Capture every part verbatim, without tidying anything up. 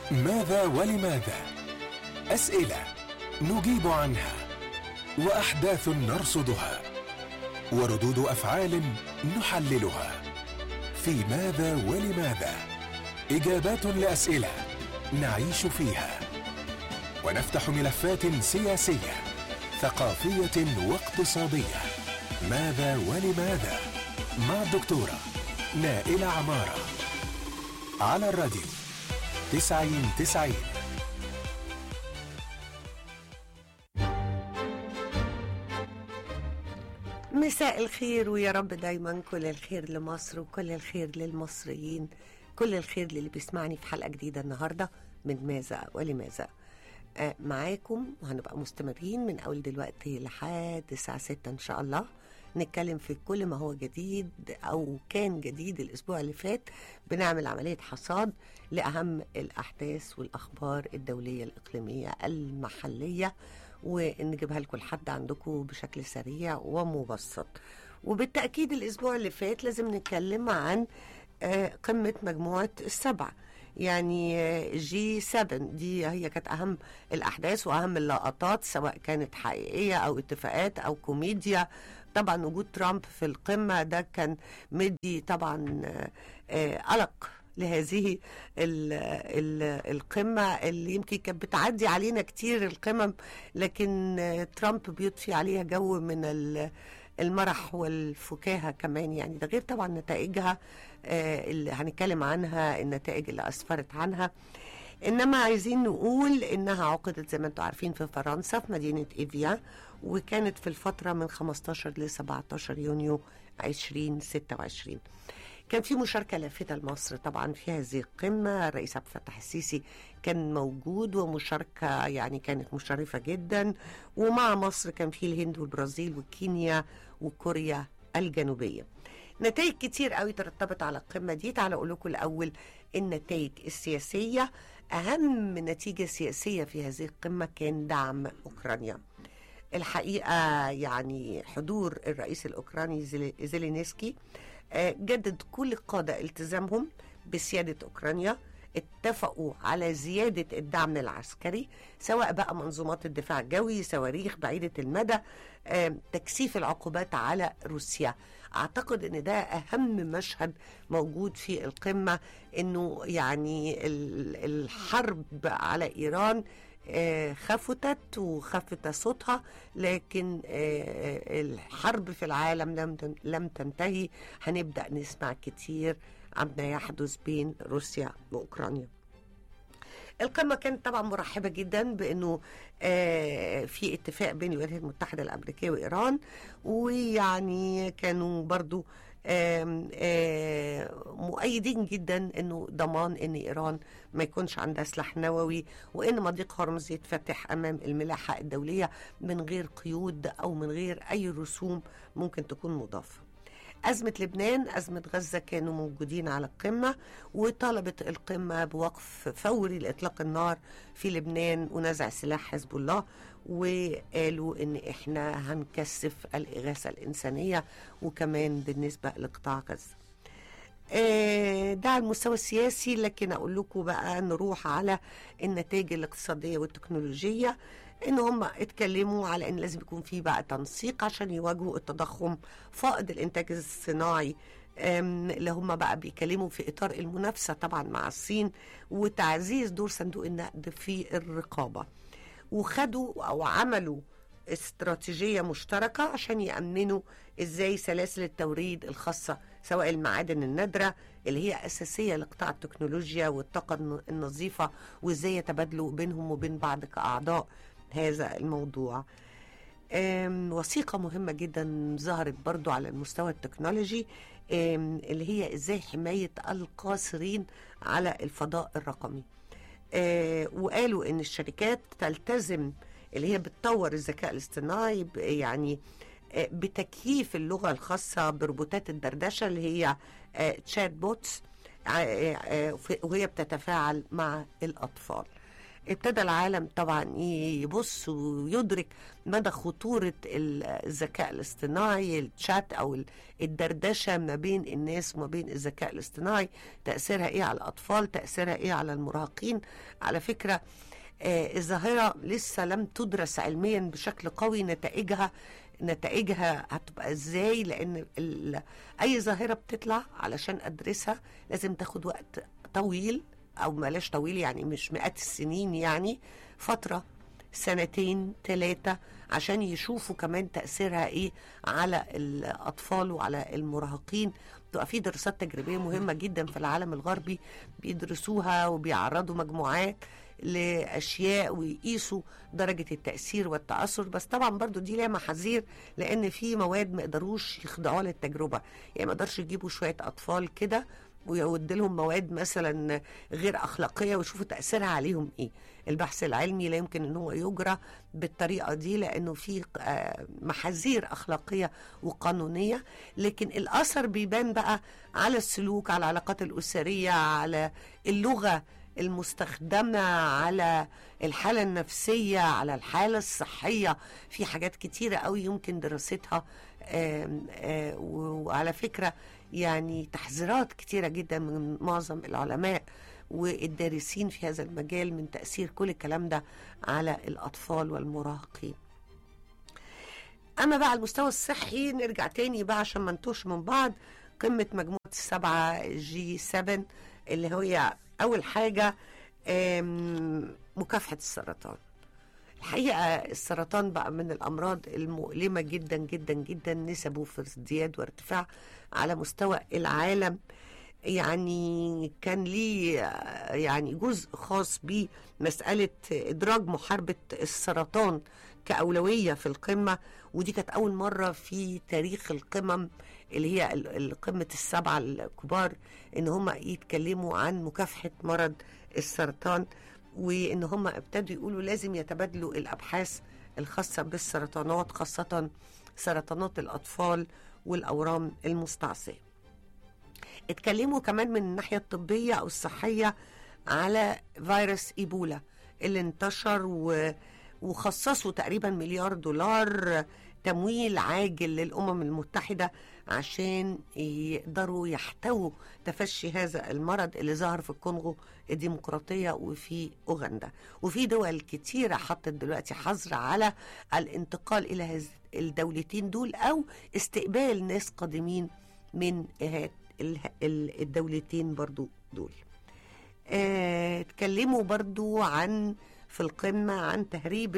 ماذا ولماذا؟ أسئلة نجيب عنها، وأحداث نرصدها، وردود أفعال نحللها. في ماذا ولماذا؟ إجابات لأسئلة نعيش فيها، ونفتح ملفات سياسية ثقافية واقتصادية. ماذا ولماذا؟ مع الدكتورة نائلة عمارة على الراديو تسعين تسعين. مساء الخير، ويا رب دايما كل الخير لمصر وكل الخير للمصريين، كل الخير للي بيسمعني في حلقة جديدة النهاردة من ماذا ولماذا. آه معاكم، وهنبقى مستمرين من أول دلوقتي لحد الساعة ستة إن شاء الله، نتكلم في كل ما هو جديد أو كان جديد الأسبوع اللي فات. بنعمل عملية حصاد لأهم الأحداث والأخبار الدولية الإقليمية المحلية، ونجيبها لكم لحد عندكم بشكل سريع ومبسط. وبالتأكيد الأسبوع اللي فات لازم نتكلم عن قمة مجموعة السبع، يعني جي سبعة. دي هي كانت أهم الأحداث وأهم اللقطات، سواء كانت حقيقية أو اتفاقات أو كوميديا. طبعا وجود ترامب في القمة ده كان مدي طبعا قلق لهذه ال ال القمة اللي يمكن كانت بتعدي علينا كتير القمم، لكن ترامب بيضفي عليها جو من المرح والفكاهة كمان. يعني ده غير طبعا نتائجها اللي هنتكلم عنها، النتائج اللي أسفرت عنها. إنما عايزين نقول إنها عقدت زي ما انتم عارفين في فرنسا في مدينة إيفيان، وكانت في الفترة من خمستاشر ل سبعتاشر يونيو ألفين وستة وعشرين. كان في مشاركة لافتة لمصر طبعا في هذه القمة. الرئيس عبد الفتاح السيسي كان موجود، ومشاركة يعني كانت مشرفة جدا. ومع مصر كان في الهند والبرازيل وكينيا وكوريا الجنوبية. نتائج كتير قوي ترتبط على القمة دي. تعالوا أقول لكم الأول النتائج السياسية. أهم نتيجة سياسية في هذه القمة كان دعم أوكرانيا. الحقيقة يعني حضور الرئيس الأوكراني زيلينسكي جدد كل القادة التزامهم بسيادة أوكرانيا. اتفقوا على زيادة الدعم العسكري، سواء بقى منظومات الدفاع الجوي، صواريخ بعيدة المدى، تكثيف العقوبات على روسيا. أعتقد أن ده أهم مشهد موجود في القمة، أنه يعني الحرب على إيران خفتت وخفت صوتها، لكن الحرب في العالم لم تنتهي. هنبدأ نسمع كتير عما يحدث بين روسيا وأوكرانيا. القمة كانت طبعا مرحبة جدا بأنه في اتفاق بين الولايات المتحدة الأمريكية وإيران، ويعني كانوا برضو آم آم مؤيدين جدا انه ضمان ان ايران ما يكونش عندها سلاح نووي، وان مضيق هرمز يتفتح امام الملاحة الدولية من غير قيود او من غير اي رسوم ممكن تكون مضافة. أزمة لبنان، أزمة غزة كانوا موجودين على القمة، وطلبت القمة بوقف فوري لإطلاق النار في لبنان ونزع سلاح حزب الله، وقالوا إن إحنا هنكثف الإغاثة الإنسانية وكمان بالنسبة لقطاع غزة. ده على المستوى السياسي، لكن أقول لكم بقى نروح على النتائج الاقتصادية والتكنولوجية. ان هم اتكلموا على ان لازم يكون في بقى تنسيق عشان يواجهوا التضخم فائض الانتاج الصناعي، اللي هم بقى بيكلموا في اطار المنافسه طبعا مع الصين، وتعزيز دور صندوق النقد في الرقابه. وخدوا او عملوا استراتيجية مشتركة عشان يأمنوا ازاي سلاسل التوريد الخاصة، سواء المعادن النادرة اللي هي أساسية لقطاع التكنولوجيا والطاقة النظيفة، وازاي يتبادلوا بينهم وبين بعض كأعضاء هذا الموضوع. وثيقة مهمة جدا ظهرت برضو على المستوى التكنولوجي، اللي هي ازاي حماية القاصرين على الفضاء الرقمي. وقالوا ان الشركات تلتزم اللي هي بتطور الذكاء الاصطناعي، يعني بتكييف اللغة الخاصة بروبوتات الدردشة اللي هي تشات بوتس، وهي بتتفاعل مع الأطفال. ابتدى العالم طبعا يبص ويدرك مدى خطورة الذكاء الاصطناعي، الشات أو الدردشة ما بين الناس وما بين الذكاء الاصطناعي، تأثيرها إيه على الأطفال، تأثيرها إيه على المراهقين. على فكرة آه الظاهرة لسه لم تدرس علميا بشكل قوي، نتائجها نتائجها هتبقى ازاي، لان اي ظاهرة بتطلع علشان ادرسها لازم تاخد وقت طويل، او ملاش طويل يعني مش مئات السنين، يعني فترة سنتين ثلاثة عشان يشوفوا كمان تأثيرها ايه على الأطفال وعلى المراهقين. تبقى في دراسات تجريبية مهمة جدا في العالم الغربي بيدرسوها وبيعرضوا مجموعات لأشياء ويقيسوا درجة التأثير والتأثر. بس طبعا برضو دي لها محاذير، لأن في مواد ما يقدروش يخضعوها للتجربة، يعني ما يقدرش يجيبوا شوية أطفال كده ويود لهم مواد مثلا غير أخلاقية ويشوفوا تأثيرها عليهم إيه. البحث العلمي لا يمكن أنه هو يجرى بالطريقة دي، لأنه في محاذير أخلاقية وقانونية. لكن الأثر بيبان بقى على السلوك، على العلاقات الأسرية، على اللغة المستخدمة، على الحالة النفسية، على الحالة الصحية. في حاجات كتيرة قوي يمكن دراستها. آم آم وعلى فكرة يعني تحذيرات كتيرة جدا من معظم العلماء والدارسين في هذا المجال من تأثير كل الكلام ده على الأطفال والمراهقين. أما بقى على المستوى الصحي نرجع تاني بقى عشان ما نتوش من بعض. قمة مجموعة السبعة جي سبعة اللي هي أول حاجة مكافحة السرطان. الحقيقة السرطان بقى من الأمراض المؤلمة جدا جدا جدا، نسبه في ازدياد وارتفاع على مستوى العالم. يعني كان ليه يعني جزء خاص بمسألة إدراج محاربة السرطان كأولوية في القمة، ودي كانت أول مرة في تاريخ القمم اللي هي القمة السبعة الكبار إن هم يتكلموا عن مكافحة مرض السرطان، وإن هم ابتدوا يقولوا لازم يتبادلوا الأبحاث الخاصة بالسرطانات، خاصة سرطانات الأطفال والأورام المستعصية. اتكلموا كمان من الناحية الطبية أو الصحية على فيروس إيبولا اللي انتشر، و... وخصصوا تقريبا مليار دولار تمويل عاجل للأمم المتحدة عشان يقدروا يحتووا تفشي هذا المرض اللي ظهر في الكونغو الديمقراطية وفي أوغندا. وفي دول كتيرة حطت دلوقتي حظر على الانتقال إلى هذه الدولتين دول أو استقبال ناس قادمين من الدولتين برضو دول. اه اتكلموا برضو عن في القمة عن تهريب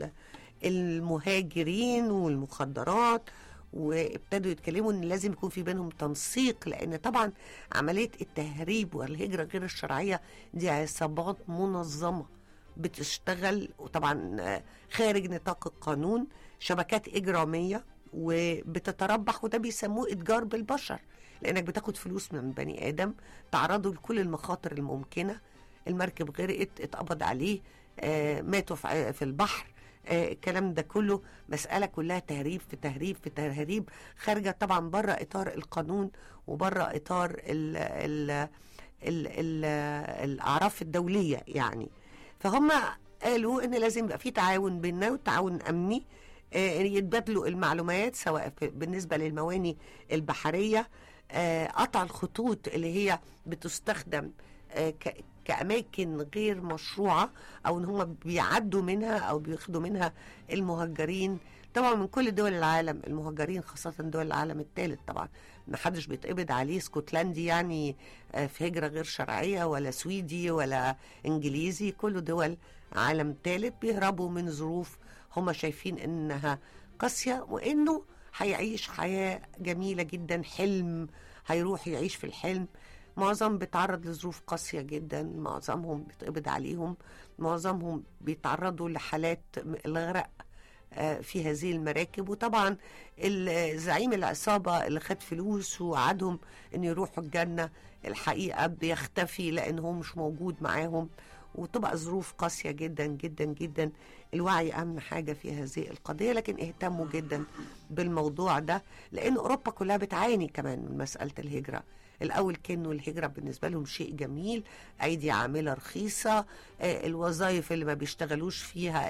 المهاجرين والمخدرات، وابتدوا يتكلموا ان لازم يكون في بينهم تنسيق، لان طبعا عملية التهريب والهجرة غير الشرعية دي عصابات منظمة بتشتغل، وطبعا خارج نطاق القانون، شبكات إجرامية وبتتربح، وده بيسموه إتجار بالبشر، لأنك بتاخد فلوس من بني آدم تعرضه لكل المخاطر الممكنة. المركب غرقت، اتقبض عليه، آه ماتوا في البحر، آه الكلام ده كله مسألة كلها تهريب في تهريب في تهريب، خارجة طبعا بره إطار القانون وبره إطار ال ال ال ال الأعراف الدولية يعني. فهم قالوا إن لازم يبقى في تعاون بيننا وتعاون أمني، آه يتبادلوا المعلومات سواء بالنسبة للمواني البحرية، آه قطع الخطوط اللي هي بتستخدم آه كأماكن غير مشروعة، أو إن هم بيعدوا منها أو بياخدوا منها المهجرين طبعا من كل دول العالم. المهجرين خاصة دول العالم الثالث طبعا ما حدش بيتقبض عليه اسكتلندي يعني في هجرة غير شرعية، ولا سويدي ولا إنجليزي، كله دول عالم ثالث بيهربوا من ظروف هم شايفين إنها قاسية، وإنه هيعيش حياة جميلة جدا، حلم هيروح يعيش في الحلم. معظم بيتعرض لظروف قاسية جدا، معظمهم بيتقبض عليهم، معظمهم بيتعرضوا لحالات الغرق في هذه المراكب. وطبعا زعيم العصابة اللي خد فلوس ووعدهم ان يروحوا الجنة الحقيقة بيختفي لانه مش موجود معاهم، وتبقى ظروف قاسية جدا جدا جدا. الوعي أهم حاجة في هذه القضية، لكن اهتموا جدا بالموضوع ده لأن أوروبا كلها بتعاني كمان من مسألة الهجرة الأول كانوا الهجرة بالنسبة لهم شيء جميل، أيدي عاملة رخيصة، آه، الوظائف اللي ما بيشتغلوش فيها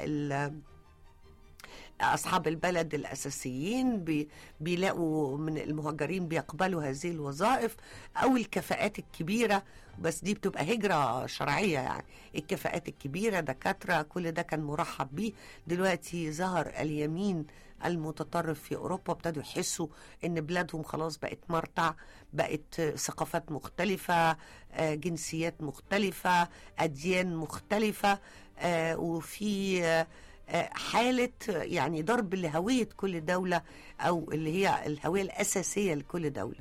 أصحاب البلد الأساسيين بي بيلاقوا من المهاجرين بيقبلوا هذه الوظائف، أو الكفاءات الكبيرة، بس دي بتبقى هجرة شرعية يعني. الكفاءات الكبيرة، دكاترة، كل ده كان مرحب بيه. دلوقتي ظهر اليمين المتطرف في أوروبا، ابتدوا يحسوا إن بلادهم خلاص بقت مرتع، بقت ثقافات مختلفة، جنسيات مختلفة، أديان مختلفة، وفي حالة يعني ضرب لهوية كل دولة، أو اللي هي الهوية الأساسية لكل دولة.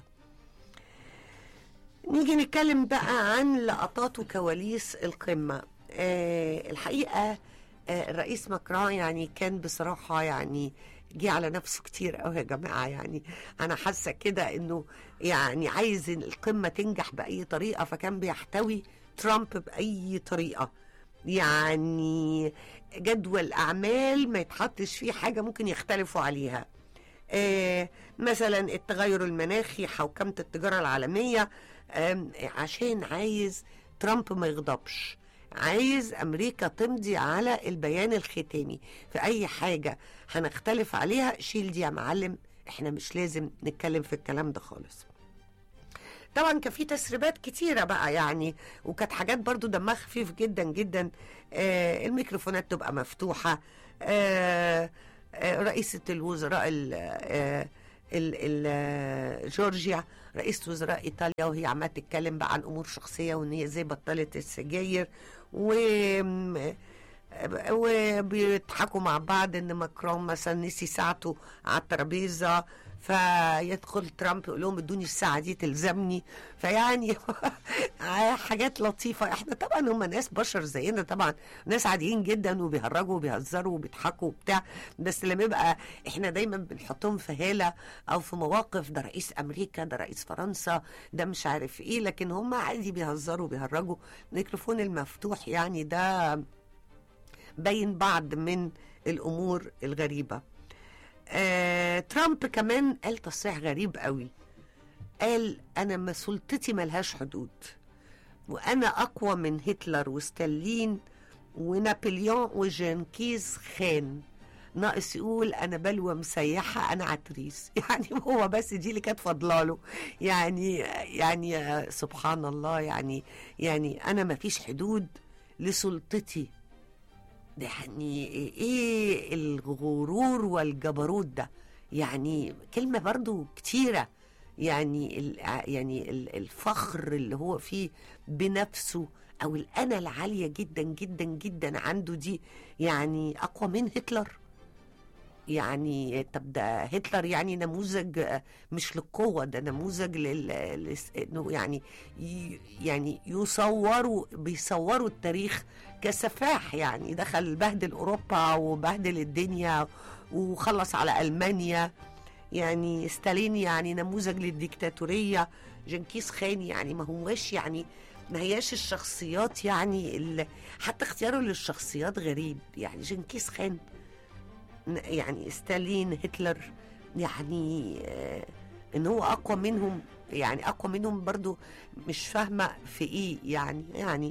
نيجي نتكلم بقى عن لقطات وكواليس القمة. أه الحقيقة أه الرئيس ماكرون يعني كان بصراحة يعني جه على نفسه كتير قوي يا جماعة. يعني أنا حاسة كده إنه يعني عايز القمة تنجح بأي طريقة، فكان بيحتوي ترامب بأي طريقة. يعني جدول أعمال ما يتحطش فيه حاجة ممكن يختلفوا عليها. آه مثلا التغير المناخي، حوكمة التجارة العالمية، آه عشان عايز ترامب ما يغضبش، عايز أمريكا تمضي على البيان الختامي. في أي حاجة هنختلف عليها شيل دي يا معلم، احنا مش لازم نتكلم في الكلام ده خالص. طبعا كان في تسريبات كتيرة بقى يعني، وكانت حاجات برضو دمها خفيف جدا جدا. آه الميكروفونات تبقى مفتوحة، آه آه رئيسة الوزراء ال آه ال ال جورجيا، رئيسة وزراء إيطاليا، وهي عمالة تتكلم بقى عن أمور شخصية، وإن هي زي بطلت السجاير، و وبيضحكوا مع بعض ان ماكرون مثلا نسي ساعته على الترابيزه، فيدخل ترامب يقول لهم ادوني الساعه دي تلزمني. فيعني حاجات لطيفه. احنا طبعا هم ناس بشر زينا طبعا، ناس عاديين جدا وبيهرجوا وبيهزروا وبيضحكوا وبتاع، بس لما يبقى احنا دايما بنحطهم في هاله او في مواقف، ده رئيس امريكا، ده رئيس فرنسا، ده مش عارف ايه، لكن هم عادي بيهزروا وبيهرجوا. الميكروفون المفتوح يعني ده بين بعض من الأمور الغريبة. آه، ترامب كمان قال تصريح غريب قوي، قال أنا ما سلطتي ملهاش حدود، وأنا أقوى من هتلر وستالين ونابليون وجنكيز خان، ناقص يقول أنا بلوى مسيحة، أنا عتريس. يعني هو بس دي اللي كانت فضلاله. يعني يعني سبحان الله، يعني يعني أنا ما فيش حدود لسلطتي. ده يعني ايه الغرور والجبروت ده؟ يعني كلمة برضو كتيرة. يعني ال يعني ال الفخر اللي هو فيه بنفسه، او الأنا العالية جدا جدا جدا عنده دي، يعني اقوى من هتلر. يعني طب ده هتلر يعني نموذج مش للقوة، ده نموذج لل انه يعني يعني يصوروا بيصوروا التاريخ كسفاح. يعني دخل بهدل اوروبا وبهدل الدنيا وخلص على المانيا. يعني ستالين يعني نموذج للديكتاتورية. جنكيز خان يعني ما هوش يعني ما هياش الشخصيات يعني حتى اختياره للشخصيات غريب. يعني جنكيز خان، يعني ستالين، هتلر، يعني آه ان هو اقوى منهم، يعني اقوى منهم برضو مش فاهمة في ايه يعني. يعني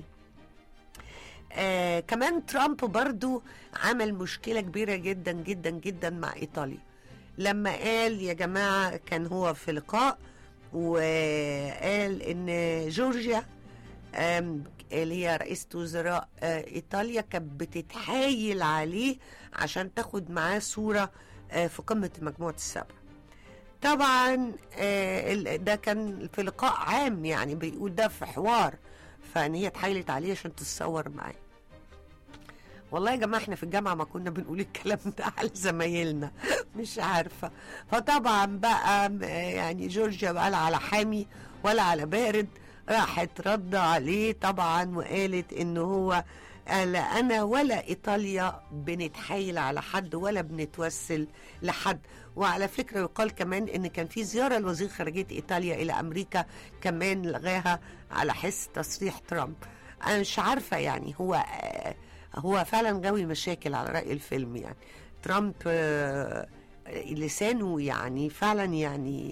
آه كمان ترامب برضو عمل مشكلة كبيرة جدا جدا جدا مع ايطاليا، لما قال يا جماعة، كان هو في لقاء وقال ان جورجيا اللي هي رئيسة وزراء إيطاليا كانت بتتحايل عليه عشان تاخد معاه صورة في قمة مجموعة السبع. طبعا ده كان في لقاء عام، يعني بيقول ده في حوار، فان هي اتحايلت عليه عشان تتصور معاه. والله يا جماعة احنا في الجامعة ما كنا بنقول الكلام ده على زمايلنا، مش عارفة. فطبعا بقى يعني جورجيا بقى لا على حامي ولا على بارد، راحت رد عليه طبعا وقالت انه هو قال انا ولا ايطاليا بنتحايل على حد ولا بنتوسل لحد. وعلى فكرة يقال كمان ان كان في زيارة لوزير خارجية ايطاليا الى امريكا كمان لغاها على حس تصريح ترامب. انا مش عارفة يعني هو هو فعلا غاوي مشاكل على رأي الفيلم. يعني ترامب لسانه يعني فعلا يعني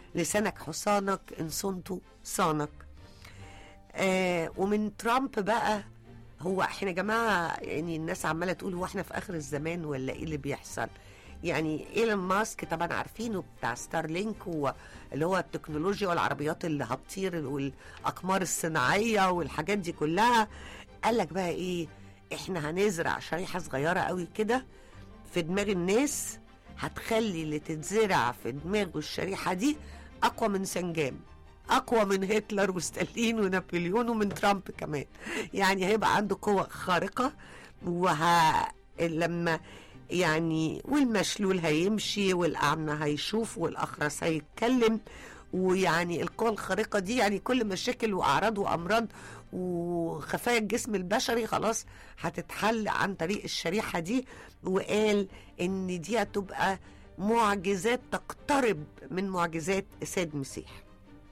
لسانك حصانك إن صنته صانك. آه ومن ترامب بقى، هو احنا يا جماعة يعني الناس عمالة تقول هو احنا في آخر الزمان ولا ايه اللي بيحصل؟ يعني ايلون ماسك طبعا عارفينه بتاع ستارلينك، اللي هو التكنولوجيا والعربيات اللي هتطير والأقمار الصناعية والحاجات دي كلها. قال لك بقى ايه، احنا هنزرع شريحة صغيرة قوي كده في دماغ الناس، هتخلي اللي تتزرع في دماغه الشريحة دي أقوى من سنجام، أقوى من هتلر وستالين ونابليون ومن ترامب كمان. يعني هيبقى عنده قوة خارقة، وه لما يعني والمشلول هيمشي والأعمى هيشوف والأخرس هيتكلم، ويعني القوة الخارقة دي يعني كل مشاكل وأعراض وأمراض وخفايا الجسم البشري خلاص هتتحل عن طريق الشريحة دي. وقال إن دي هتبقى معجزات تقترب من معجزات السيد المسيح.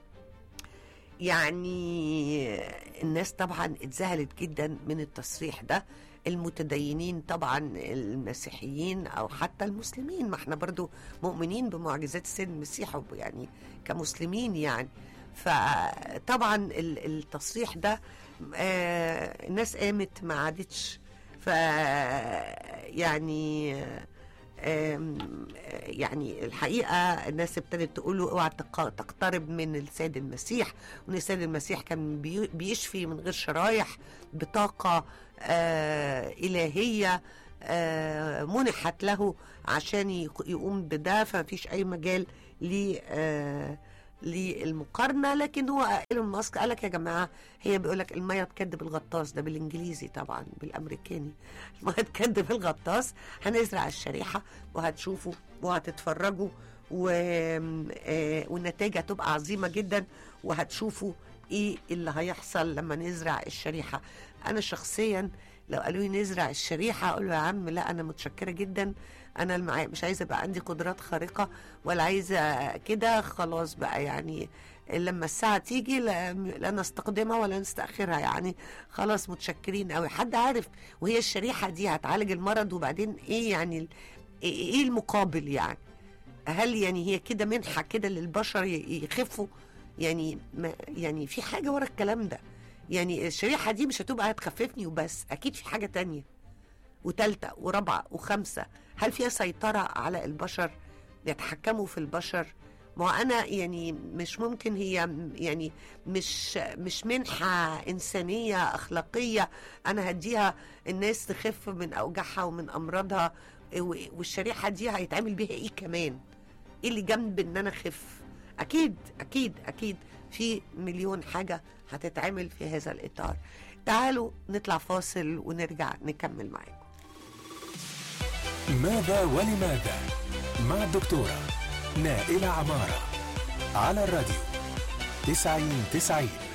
يعني الناس طبعا اتذهلت جدا من التصريح ده، المتدينين طبعا، المسيحيين او حتى المسلمين، ما احنا برضو مؤمنين بمعجزات السيد المسيح يعني كمسلمين يعني. فطبعا التصريح ده آه الناس قامت ما عادتش، ف يعني يعني الحقيقة الناس ابتدت تقول له اوعى تقترب من السيد المسيح، وان السيد المسيح كان بيشفي من غير شرايح بطاقة آه إلهية آه منحت له عشان يقوم بده، فمفيش أي مجال ليه آه للمقارنة. لكن هو ايلون ماسك قالك يا جماعة، هي بيقولك المية تكدب الغطاس، ده بالانجليزي طبعا، بالامريكاني المية تكدب الغطاس. هنزرع الشريحة وهتشوفوا وهتتفرجوا والنتائج هتبقى عظيمة جدا، وهتشوفوا ايه اللي هيحصل لما نزرع الشريحة. انا شخصيا لو قالوا لي نزرع الشريحة اقول له يا عم لا، انا متشكرة جدا، انا مش عايزه بقى عندي قدرات خارقه ولا عايزه كده، خلاص بقى يعني لما الساعه تيجي لا نستقدمها ولا نستاخرها، يعني خلاص متشكرين قوي. حد عارف وهي الشريحه دي هتعالج المرض وبعدين ايه يعني، ايه المقابل يعني؟ هل يعني هي كده منحه كده للبشر يخفوا يعني؟ ما يعني في حاجه ورا الكلام ده، يعني الشريحه دي مش هتبقى هتخففني وبس، اكيد في حاجه تانية وثالثه ورابعه وخمسه. هل فيها سيطرة على البشر، يتحكموا في البشر؟ ما أنا يعني مش ممكن، هي يعني مش مش منحة إنسانية أخلاقية أنا هديها الناس تخف من أوجاعها ومن أمراضها، والشريحة دي هيتعمل بيها إيه كمان؟ إيه اللي جنب إن أنا أخف؟ أكيد أكيد أكيد في مليون حاجة هتتعمل في هذا الإطار. تعالوا نطلع فاصل ونرجع نكمل معاكم. ماذا ولماذا مع الدكتورة نائلة عمارة على الراديو تسعين تسعين.